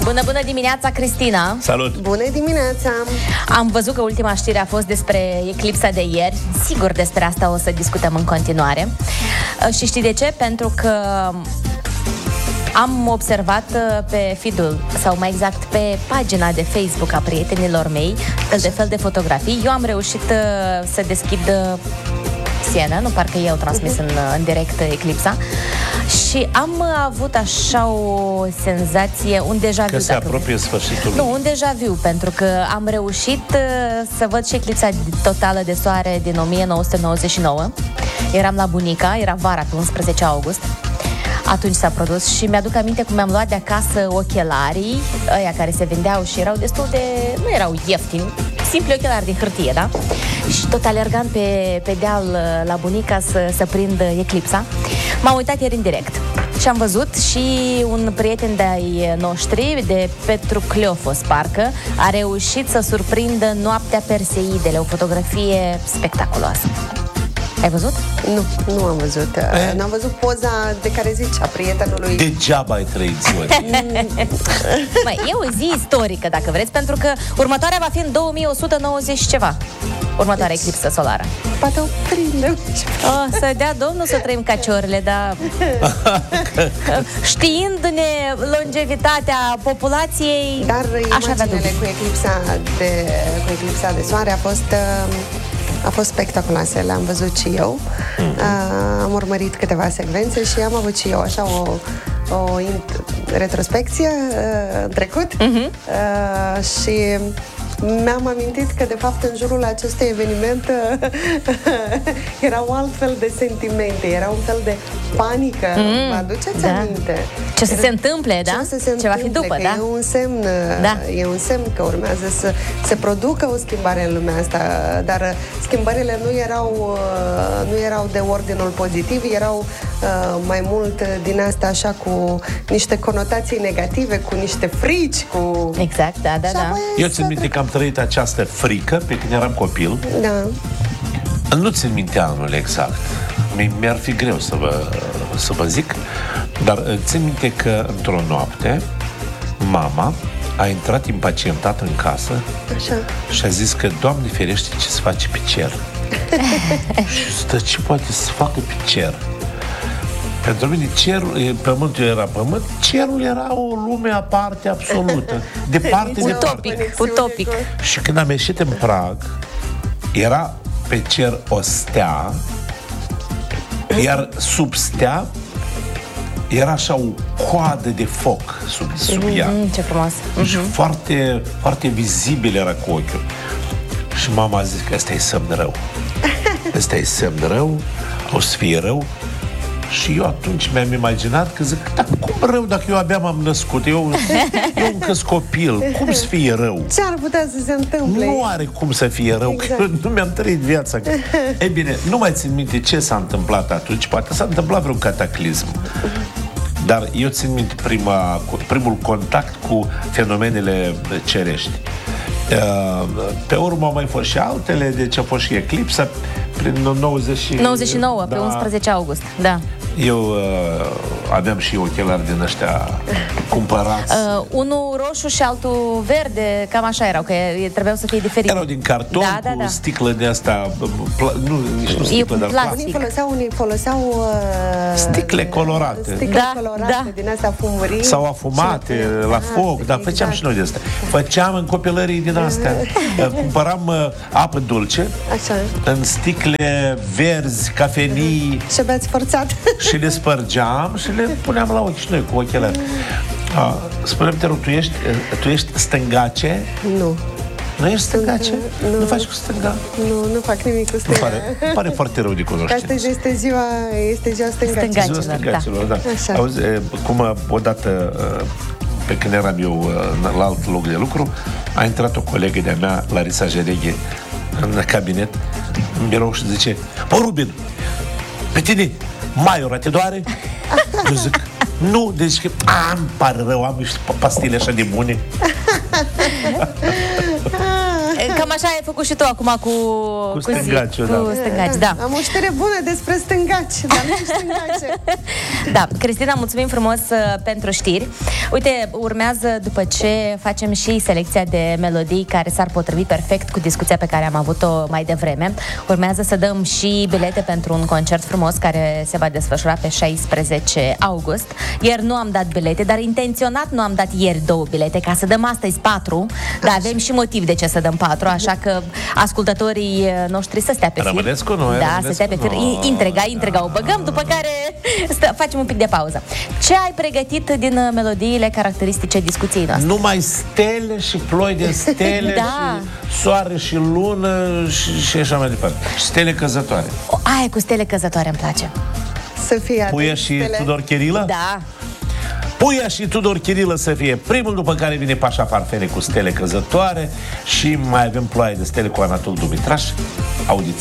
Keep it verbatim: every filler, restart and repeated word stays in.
Bună, bună dimineața, Cristina! Salut! Bună dimineața! Am văzut că ultima știre a fost despre eclipsa de ieri. Sigur, despre asta o să discutăm în continuare. Și știi de ce? Pentru că am observat pe feed-ul, sau mai exact pe pagina de Facebook a prietenilor mei, fel de fel de fotografii. Eu am reușit să deschid Siena, nu parcă ei au transmis în, în direct eclipsa. Și am avut așa o senzație, un deja vu. Că se apropie sfârșitul. Nu, un deja vu, pentru că am reușit să văd și eclipsa totală de soare din o mie nouă sute nouăzeci și nouă. Eram la bunica, era vara pe unsprezece august. Atunci s-a produs și mi-aduc aminte cum mi-am luat de acasă ochelarii, ăia care se vindeau și erau destul de... nu erau ieftini, simpli ochelari din hârtie, da? Și tot alergam pe, pe deal la bunica să, să prind eclipsa. M-am uitat ieri în direct și am văzut și un prieten de-ai noștri, de Petru Cleofos, parcă, a reușit să surprindă noaptea Perseidele, o fotografie spectaculoasă. Ai văzut? Nu, nu am văzut. E? N-am văzut poza de care zicea prietenului. Degeaba ai trăit ziua. Măi, e o zi istorică, dacă vreți, pentru că următoarea va fi în două mii o sută nouăzeci și ceva. Următoarea deci, eclipsă solară. Poate o prindem. Oh, să dea Domnul să trăim ca ciorile, dar știindu-ne longevitatea populației, dar așa imaginele cu eclipsa de, cu eclipsa de soare a fost... Uh, A fost spectaculoasă, le-am văzut și eu. Mm-hmm. uh, Am urmărit câteva secvențe și am avut și eu așa o, o retrospecție uh, în trecut. Mm-hmm. uh, Și mi-am amintit că, de fapt, în jurul acestui eveniment erau altfel de sentimente, era un fel de panică. Mm, Vă aduceți da. aminte? Ce să se întâmple, da? Ce, să se Ce va fi după, da? E un semn, da. e un semn că urmează să se producă o schimbare în lumea asta, dar schimbările nu erau, nu erau de ordinul pozitiv, erau mai mult din asta așa cu niște conotații negative, cu niște frici, cu... Exact, da, da, da. Eu țin minte că am trăit această frică pe când eram copil. Da. Nu țin minte anul exact. Mi-ar fi greu să vă, să vă zic, dar țin minte că într-o noapte mama a intrat impacientată în casă. Așa. Și a zis că, Doamne ferește, ce se face pe cer. Și stă, ce poate să facă pe cer? Pentru mine cerul, pământul era pământ, cerul era o lume aparte absolută. Departe, utopic, utopic. Și când am ieșit în prag, era pe cer o stea, iar sub stea era așa o coadă de foc sub, sub ea. Mm-hmm, ce frumos. Și mm-hmm. foarte, foarte vizibil era cu ochiul. Și mama a zis că ăsta e semn rău. Ăsta e semn rău, o să fie rău. Și eu atunci mi-am imaginat că zic, dar cum rău dacă eu abia m-am născut? Eu, eu încă copil, cum să fie rău? Ce ar putea să se întâmple? Nu are cum să fie rău, exact. Că nu mi-am trăit viața. Ei bine, nu mai țin minte ce s-a întâmplat atunci, poate s-a întâmplat vreun cataclism. Dar eu țin minte prima, primul contact cu fenomenele cerești. Pe urmă au mai fost și altele, deci a fost și eclipsa prin nouăzeci și nouă, da, pe unsprezece august, da. Eu uh, aveam și ochelari din ăștia cumpărați. Uh, unul roșu și altul verde, cam așa erau, că trebuiau să fie diferite. Erau din carton, da, da, da. cu sticlă de asta, pla, nu, nici nu sticlă, dar plastic. Unii foloseau, unii foloseau uh, sticle colorate. Sticle da, colorate, da. din astea fumurii. Sau afumate, la foc, dar făceam exact. Și noi de asta. Făceam în copilării din astea. Cumpăram uh, apă dulce, așa, în sticle verzi, cafenii. Și ați forțat. Și le spărgeam și le puneam la ochi și noi cu ochelari. Ah, spune-mi, te rog, tu ești, tu ești stângace? Nu. Nu ești stângace? Nu. Nu faci cu stânga? Nu, nu fac nimic cu stânga. Pare, pare foarte rău de cunoștință. Astăzi este ziua, este ziua stângacilor. Ziua stângacilor, da. Așa. Auzi, cum odată, pe când eram eu la alt loc de lucru, a intrat o colegă de-a mea, Larisa Jereghe, în cabinet, în birou și zice: Bă, Rubin, pe tine Maiora te doare? Eu zic, nu, deci că, a, îmi pare rău, am niște pastile așa de bune. Cam așa ai făcut și tu acum cu... Cu stângaciul, zi, da. Cu stângaci, da. Am o știre bună despre stângaci, dar nu stângace. Da, Cristina, mulțumim frumos uh, pentru știri. Uite, urmează, după ce facem și selecția de melodii care s-ar potrivi perfect cu discuția pe care am avut-o mai devreme, urmează să dăm și bilete pentru un concert frumos care se va desfășura pe șaisprezece august. Ieri nu am dat bilete, dar intenționat nu am dat ieri două bilete, ca să dăm astăzi patru, dar avem și motiv de ce să dăm patru, așa că ascultătorii noștri să stea pe fir. Rămâneți cu noi, Da, să stea pe fir. Intriga, intriga, o băgăm, după care stă, facem un pic de pauză. Ce ai pregătit din melodiile caracteristice discuției noastre? Numai stele și ploi de stele Da. și soare și lună și, și așa mai departe. Stele căzătoare. O, aia cu stele căzătoare îmi place. Să fie Puia și stele. Tudor Chirilă? Da. Puia și Tudor Chirilă să fie primul, după care vine Pașa Farfene cu stele căzătoare și mai avem ploaie de stele cu Anatol Dumitraș. Audiți!